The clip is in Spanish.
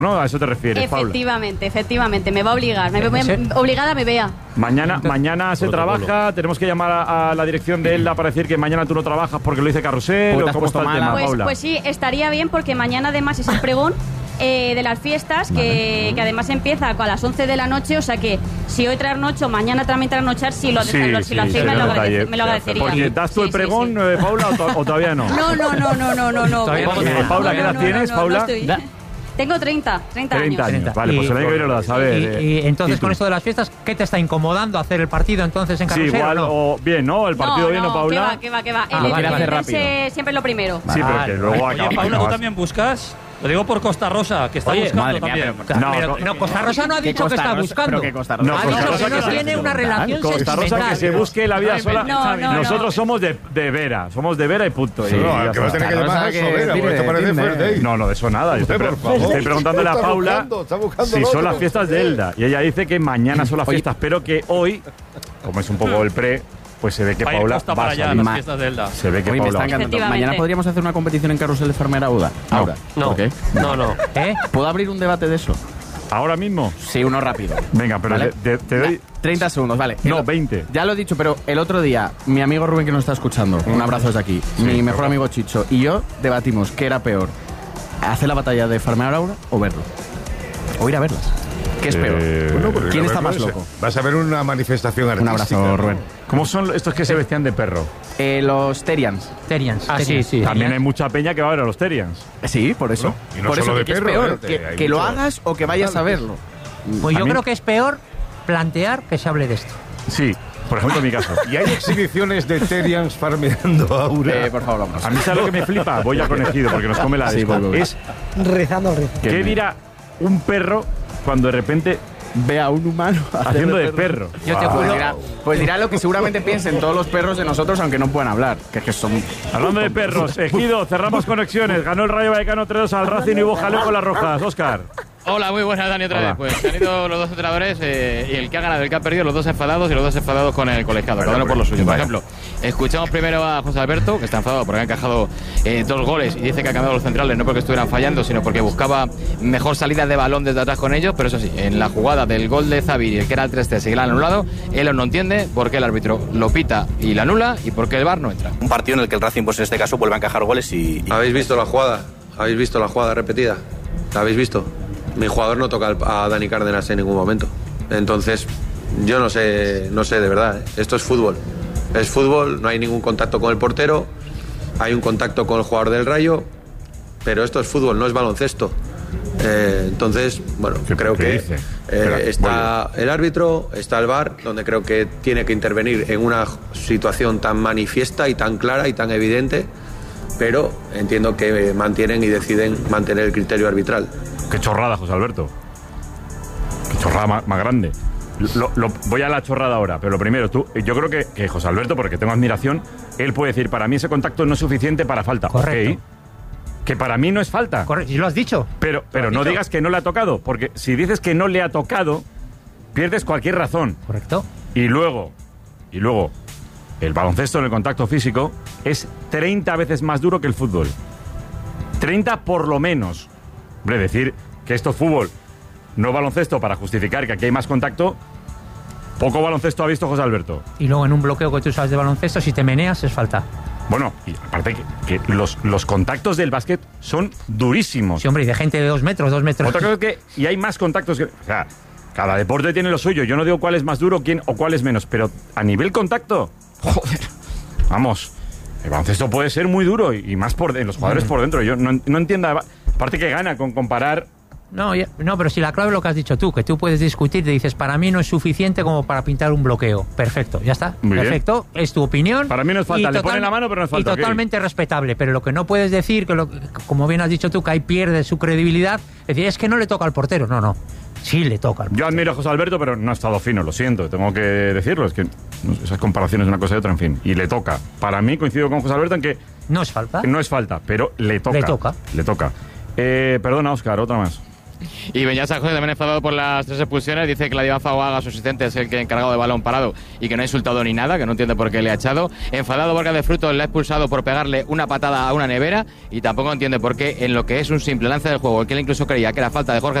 ¿no? A eso te refieres, Paula. Efectivamente, me va a obligar. Obligada me vea. Mañana se trabaja, tenemos que llamar a la dirección de Elda para decir que mañana tú no trabajas porque lo dice Carrusel. ¿Cómo está el tema, Paula? Pues sí, estaría bien porque mañana además es el pregón de las fiestas, que además empieza a las 11 de la noche, o sea que si hoy trasnocho, mañana también trasnochar, si lo hacéis me lo agradecería. Porque ¿das tú el pregón, Paula, o todavía no? No. Paula, ¿qué edad tienes, Paula? Tengo 30 años. Vale, pues el año que viene lo das, a ver. Y entonces, con esto de las fiestas, ¿qué te está incomodando hacer el partido entonces en Carrusel? Sí, igual, o bien, ¿no? El partido bien, ¿no, Paula? ¿Qué va? Lo quiere hacer rápido. Siempre lo primero. Sí, pero que luego acaba. Oye, Paula, ¿tú también buscas? Lo digo por Costa Rosa, que está buscando también. No, Costa Rosa no ha dicho que está buscando. ¿Pero qué Costa Rosa? Ha dicho que no tiene una relación Costa Rosa que se busque la vida sola. Nosotros somos de Vera. Somos de Vera y punto. Que vas a tener que llamar a eso, Vera, porque esto parece First Day. No, de eso nada. Yo estoy preguntándole a Paula si son las fiestas de Elda. Y ella dice que mañana son las fiestas, pero que hoy, como es un poco el pre, pues se ve que Paula va a salir. Las fiestas de Elda. Se ve que Paula me está encantando. Mañana podríamos hacer una competición en Carrusel de Farmera Auda. Ahora. No. ¿Por qué? No. ¿Puedo abrir un debate de eso? ¿Ahora mismo? Sí, uno rápido. Venga, pero ¿vale? te doy 30 segundos, vale. No, 20. Ya lo he dicho, pero el otro día, mi amigo Rubén, que nos está escuchando, un abrazo desde aquí, mi mejor amigo Chicho y yo debatimos qué era peor, hacer la batalla de Farmera Auda o verlo. O ir a verlas. ¿Qué es peor? ¿Quién está más loco? Vas a ver una manifestación artística. Un abrazo, Rubén. ¿Cómo son estos que se vestían de perro? Los Terians. Sí. También hay mucha peña que va a ver a los Terians. Sí, por eso. No, y no por solo eso, de ¿qué perro, es peor? Que lo mucho... hagas o que vayas a verlo. Pues yo creo que es peor plantear que se hable de esto. Sí, por ejemplo, en mi caso. ¿Y hay exhibiciones de Terians farmeando Aura? Por favor, vamos. A mí, ¿sabes lo que me flipa? Voy a conocido porque nos come la disco. Es rezando al ritmo. ¿qué dirá un perro cuando de repente ve a un humano haciendo de perro? Yo te juro. Pues dirá lo que seguramente piensen todos los perros de nosotros, aunque no puedan hablar. Que son. Hablando de perros, Ejido, cerramos conexiones. Ganó el Rayo Vallecano 3-2 al Racing y hubo jaleo con las rojas. Óscar. Hola, muy buenas, Dani, otra vez. Pues han ido los dos entrenadores y el que ha ganado, el que ha perdido, los dos enfadados y los dos enfadados con el colegiado, cada uno por lo suyo. Por ejemplo, escuchamos primero a José Alberto, que está enfadado porque ha encajado 2 goles y dice que ha cambiado los centrales no porque estuvieran fallando, sino porque buscaba mejor salida de balón desde atrás con ellos. Pero eso sí, en la jugada del gol de Xavi, el que era el 3-3 y el anulado, él no entiende por qué el árbitro lo pita y la anula y por qué el VAR no entra. Un partido en el que el Racing, pues en este caso, vuelve a encajar goles y... ¿Habéis visto la jugada? ¿Habéis visto la jugada repetida? ¿La habéis visto? Mi jugador no toca a Dani Cárdenas en ningún momento. Entonces, yo no sé de verdad. Esto es fútbol. Es fútbol, no hay ningún contacto con el portero, hay un contacto con el jugador del Rayo, pero esto es fútbol, no es baloncesto. Entonces, bueno, creo que está el árbitro, está el VAR, donde creo que tiene que intervenir en una situación tan manifiesta y tan clara y tan evidente, pero entiendo que mantienen y deciden mantener el criterio arbitral. Qué chorrada, José Alberto. Qué chorrada más grande. Voy a la chorrada ahora, pero lo primero, yo creo que José Alberto, porque tengo admiración, él puede decir, para mí ese contacto no es suficiente para falta. Correcto. Okay. Que para mí no es falta. Correcto, y lo has dicho. Pero no digas que no le ha tocado, porque si dices que no le ha tocado, pierdes cualquier razón. Correcto. Y luego, el baloncesto en el contacto físico es 30 veces más duro que el fútbol. 30 por lo menos. Hombre, decir que esto es fútbol, no baloncesto, para justificar que aquí hay más contacto, poco baloncesto ha visto José Alberto. Y luego en un bloqueo que tú sabes de baloncesto, si te meneas es falta. Bueno, y aparte que los contactos del básquet son durísimos. Sí, hombre, y de gente de 2 metros. Otra cosa es que y hay más contactos que... O sea, cada deporte tiene lo suyo. Yo no digo cuál es más duro o cuál es menos, pero a nivel contacto, joder, vamos, el baloncesto puede ser muy duro y más en los jugadores por dentro. Yo no entiendo, aparte que gana con comparar... No, pero si la clave es lo que has dicho tú, que tú puedes discutir, te dices, para mí no es suficiente como para pintar un bloqueo. Perfecto, ya está. Muy perfecto, bien. Es tu opinión. Para mí no es falta, le ponen la mano, pero no es falta. Y totalmente respetable, pero lo que no puedes decir, como bien has dicho tú, que ahí pierde su credibilidad, es decir, es que no le toca al portero. No. Sí le toca al portero. Yo admiro a José Alberto, pero no ha estado fino, lo siento, tengo que decirlo. Es que esas comparaciones una cosa y otra, en fin. Y le toca. Para mí, coincido con José Alberto en que... No es falta. No es falta, pero le toca. Le toca. Perdona, Óscar, otra más. Y Beñat San José, también enfadado por las 3 expulsiones, dice que la Iván Fagoaga, su asistente, es el que encargado de balón parado y que no ha insultado ni nada, que no entiende por qué le ha echado. Enfadado Borja de Frutos, le ha expulsado por pegarle una patada a una nevera y tampoco entiende por qué, en lo que es un simple lance del juego, el que él incluso creía que era falta de Jorge